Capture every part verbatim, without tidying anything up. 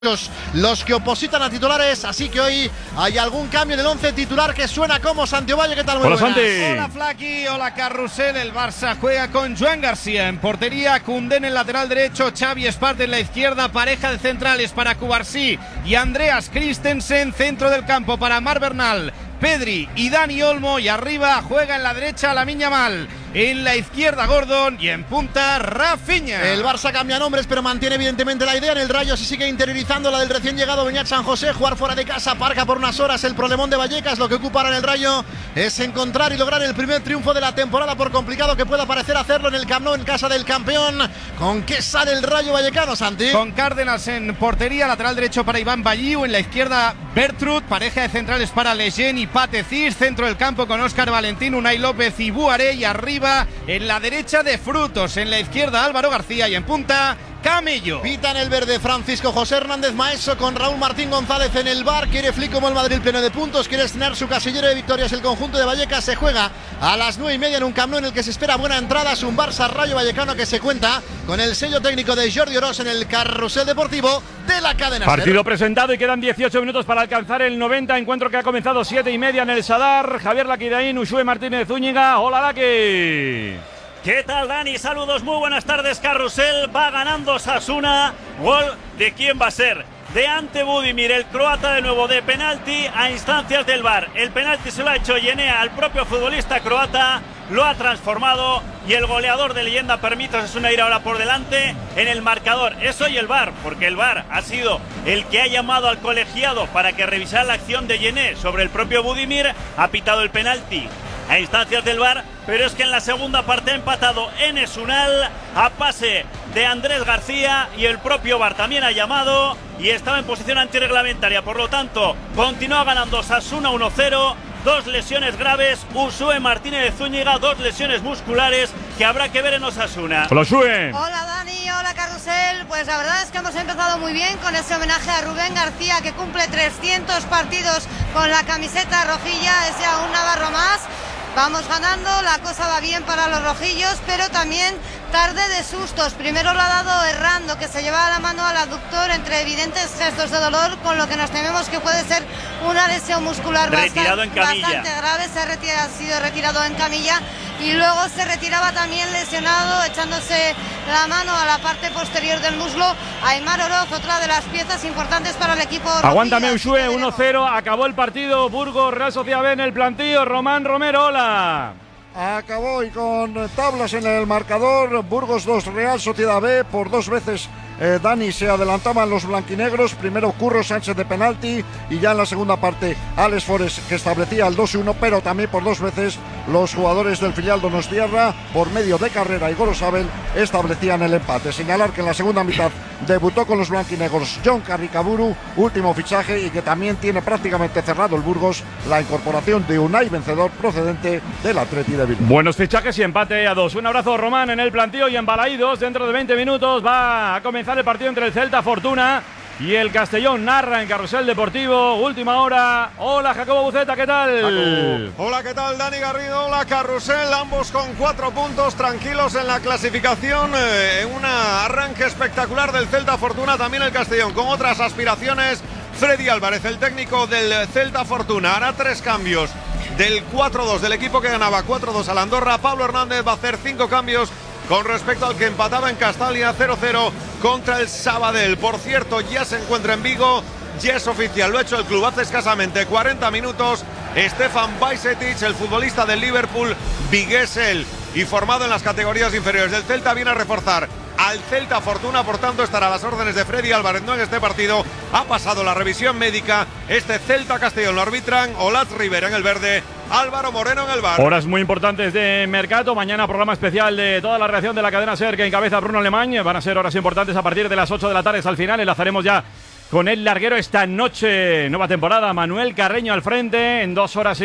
Los, los que opositan a titulares, así que hoy hay algún cambio en el once titular que suena como Santi Ovalle. ¿Qué tal? Muy Hola, buenas. Santi. Hola, Flaqui. Hola, Carrusel. El Barça juega con Joan García en portería, Koundé en el lateral derecho, Xavi Espart en la izquierda, pareja de centrales para Cubarsí y Andreas Christensen, centro del campo para Marc Bernal, Pedri y Dani Olmo, y arriba juega en la derecha Lamine Yamal, en la izquierda Gordon y en punta Rafinha. El Barça cambia nombres, pero mantiene evidentemente la idea. En el Rayo se sigue interiorizando la del recién llegado Beñat San José. Jugar fuera de casa, aparca por unas horas el problemón de Vallecas. Lo que ocupa ahora en el Rayo es encontrar y lograr el primer triunfo de la temporada, por complicado que pueda parecer hacerlo en el Camp Nou, en casa del campeón. ¿Con qué sale el Rayo vallecano, Santi? Con Cárdenas en portería, lateral derecho para Iván Balliu, en la izquierda Bertrud, pareja de centrales para Lejeune y Pathé Ciss, centro del campo con Óscar Valentín, Unai López y Buaré, y arriba en la derecha de Frutos, en la izquierda Álvaro García y en punta Camello. Pita en el verde Francisco José Hernández Maeso, con Raúl Martín González en el bar. Quiere Flick como el Madrid pleno de puntos, quiere estrenar su casillero de victorias. El conjunto de Vallecas se juega a las nueve y media en un Camp Nou en el que se espera buena entrada. Es un Barça Rayo Vallecano que se cuenta con el sello técnico de Jordi Orós en el carrusel deportivo de la cadena. Partido Ser. presentado y quedan dieciocho minutos para alcanzar el noventa. Encuentro que ha comenzado siete y media en el Sadar. Javier Laquidaín, Ushue Martínez Zúñiga. Hola, Laqui. ¿Qué tal, Dani? Saludos, muy buenas tardes, Carrusel. Va ganando Osasuna. Gol de quién va a ser. De Ante Budimir, el croata, de nuevo de penalti a instancias del V A R. El penalti se lo ha hecho Yenea al propio futbolista croata, lo ha transformado y el goleador de leyenda permite a Osasuna ir ahora por delante en el marcador. Eso y el V A R, porque el V A R ha sido el que ha llamado al colegiado para que revisara la acción de Yené sobre el propio Budimir, ha pitado el penalti a instancias del V A R, pero es que en la segunda parte ha empatado Enes Unal a pase de Andrés García y el propio V A R también ha llamado y estaba en posición antirreglamentaria. Por lo tanto, continúa ganando Osasuna uno cero. Dos lesiones graves, Ushue Martínez de Zúñiga, dos lesiones musculares que habrá que ver en Osasuna. Hola, Ushue. Hola, Dani, hola, Carrusel. Pues la verdad es que hemos empezado muy bien con ese homenaje a Rubén García, que cumple trescientos partidos con la camiseta rojilla. Es ya un navarro más. Vamos ganando, la cosa va bien para los rojillos, pero también tarde de sustos. Primero lo ha dado Errando, que se lleva la mano al aductor entre evidentes gestos de dolor, con lo que nos tememos que puede ser una lesión muscular retirado bastante, en camilla. bastante grave. Se ha, retira, ha sido retirado en camilla y luego se retiraba también lesionado, echándose la mano a la parte posterior del muslo, Aimar Oroz, otra de las piezas importantes para el equipo. Aguántame, Ushue, uno cero, acabó el partido. Burgos, Real Sociedad B en el plantío. Román Romero, hola. Acabó y con tablas en el marcador. Burgos dos, Real Sociedad B. Por dos veces eh, Dani se adelantaban los blanquinegros. Primero Curro Sánchez de penalti y ya en la segunda parte Alex Forés, que establecía el dos uno, pero también por dos veces los jugadores del filial donostiarra, por medio de Carrera y Gorosabel, establecían el empate. Señalar que en la segunda mitad debutó con los blanquinegros John Carricaburu, último fichaje, y que también tiene prácticamente cerrado el Burgos la incorporación de Unai Vencedor, procedente del Atleti de Bilbao. Buenos fichajes y empate a dos. Un abrazo, Román, en el plantío y en Balaídos. Dentro de veinte minutos va a comenzar el partido entre el Celta Fortuna y el Castellón. Narra en Carrusel Deportivo, última hora. Hola, Jacobo Buceta, ¿qué tal? Hola, ¿qué tal, Dani Garrido? Hola, Carrusel. Ambos con cuatro puntos, tranquilos en la clasificación. En eh, un arranque espectacular del Celta Fortuna, también el Castellón con otras aspiraciones. Freddy Álvarez, el técnico del Celta Fortuna, hará tres cambios del cuatro dos del equipo que ganaba cuatro dos al Andorra. Pablo Hernández va a hacer cinco cambios con respecto al que empataba en Castalia cero cero contra el Sabadell. Por cierto, ya se encuentra en Vigo, ya es oficial, lo ha hecho el club hace escasamente cuarenta minutos. Stefan Bajcetic, el futbolista del Liverpool, vigués él y formado en las categorías inferiores del Celta, viene a reforzar al Celta Fortuna, por tanto estará a las órdenes de Freddy Álvarez, no en este partido. Ha pasado la revisión médica este Celta Castellón, lo arbitran Olatz Rivera en el verde, Álvaro Moreno en el V A R. Horas muy importantes de mercado. Mañana programa especial de toda la reacción de la cadena SER que encabeza Bruno Alemán. Van a ser horas importantes a partir de las ocho de la tarde hasta el final. Enlazaremos ya con el larguero esta noche. Nueva temporada, Manuel Carreño al frente. En dos horas y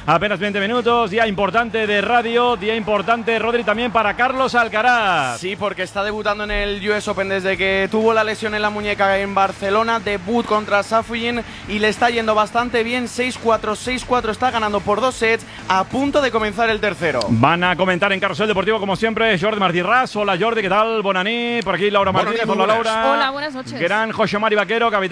Apenas veinte minutos, día importante de radio, día importante, Rodri, también para Carlos Alcaraz. Sí, porque está debutando en el U S Open desde que tuvo la lesión en la muñeca en Barcelona. Debut contra Safiullin y le está yendo bastante bien. seis cuatro, seis cuatro, está ganando por dos sets, a punto de comenzar el tercero. Van a comentar en Carrusel Deportivo, como siempre, Jordi Martí Ras. Hola Jordi, ¿qué tal? Bonanit. Por aquí Laura Martínez. Hola Laura. Hola, buenas noches. Gran José Mari Vaquero, capitán